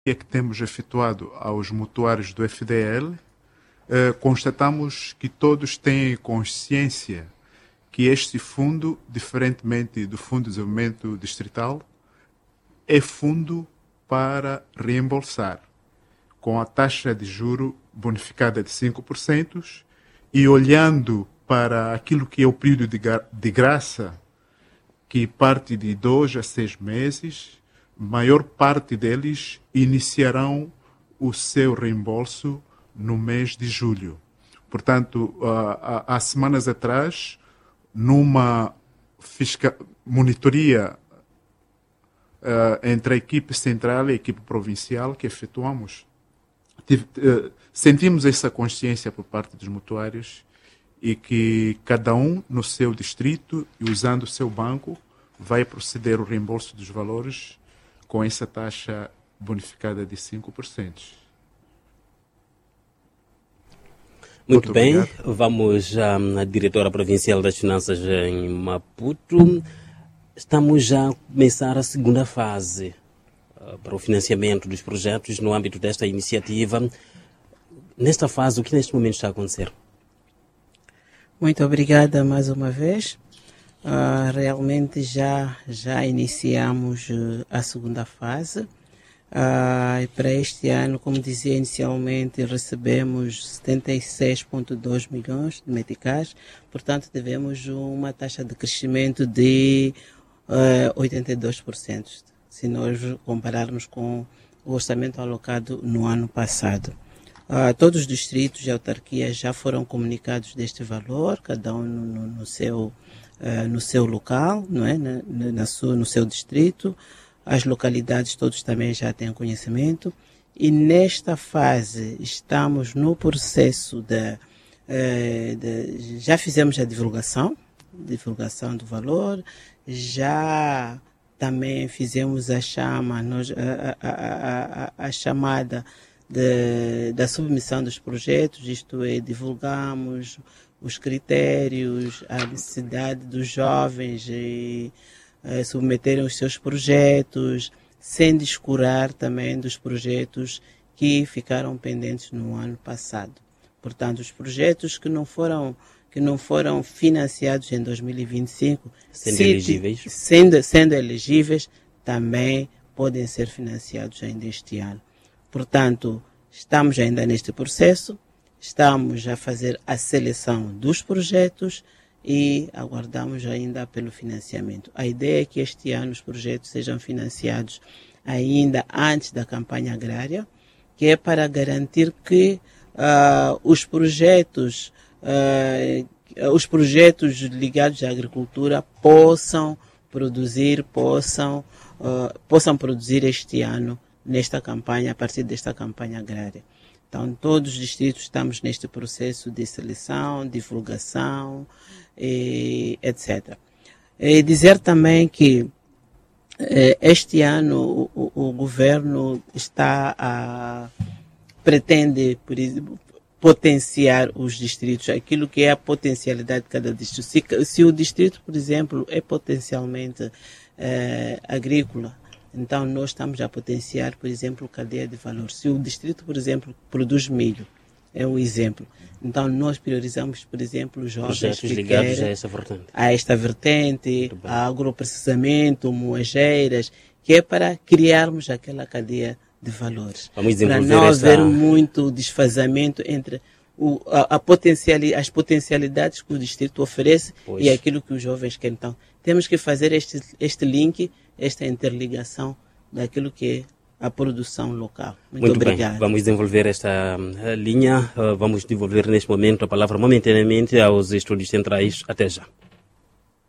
que temos efetuado aos mutuários do FDL, constatamos que todos têm consciência que este fundo, diferentemente do Fundo de Desenvolvimento Distrital, é fundo para reembolsar, com a taxa de juro bonificada de 5%, e olhando para aquilo que é o período de graça, que parte de 2 a 6 meses, maior parte deles iniciarão o seu reembolso no mês de julho. Portanto, há semanas atrás, numa monitoria entre a equipe central e a equipe provincial que efetuamos, sentimos essa consciência por parte dos mutuários e que cada um no seu distrito e usando o seu banco vai proceder ao reembolso dos valores com essa taxa bonificada de 5%. Muito bem, obrigado. Vamos à diretora provincial das finanças em Maputo. Estamos já a começar a segunda fase para o financiamento dos projetos no âmbito desta iniciativa. Nesta fase, o que neste momento está a acontecer? Muito obrigada mais uma vez. Realmente já iniciamos a segunda fase. Para este ano, como dizia inicialmente, recebemos 76,2 milhões de meticais, portanto tivemos uma taxa de crescimento de 82%, se nós compararmos com o orçamento alocado no ano passado. Todos os distritos e autarquias já foram comunicados deste valor, cada um no seu local, não é? No seu distrito. As localidades todos também já têm conhecimento. E nesta fase estamos no processo já fizemos a divulgação do valor, já também fizemos a chamada da submissão dos projetos, isto é, divulgamos os critérios, a necessidade dos jovens submeterem os seus projetos, sem descurar também dos projetos que ficaram pendentes no ano passado. Portanto, os projetos que não foram financiados em 2025, sendo elegíveis, também podem ser financiados ainda este ano. Portanto, estamos ainda neste processo, estamos a fazer a seleção dos projetos e aguardamos ainda pelo financiamento. A ideia é que este ano os projetos sejam financiados ainda antes da campanha agrária, que é para garantir que os projetos ligados à agricultura possam produzir este ano nesta campanha, a partir desta campanha agrária. Então, todos os distritos estamos neste processo de seleção, divulgação, etc. E dizer também que este ano o governo pretende, por exemplo, potenciar os distritos, aquilo que é a potencialidade de cada distrito. Se o distrito, por exemplo, é potencialmente agrícola, então nós estamos a potenciar, por exemplo, cadeia de valor. Se o distrito, por exemplo, produz milho, é um exemplo. Então nós priorizamos, por exemplo, os jovens que ligados querem a esta vertente, a agroprocessamento, moageiras, que é para criarmos aquela cadeia de valores. Para não haver muito desfazamento entre as potencialidades que o distrito oferece e aquilo que os jovens querem. Então, temos que fazer este link, esta interligação daquilo que é a produção local. Muito obrigado. Bem, vamos desenvolver esta linha, vamos devolver neste momento a palavra momentaneamente aos estúdios centrais. Até já.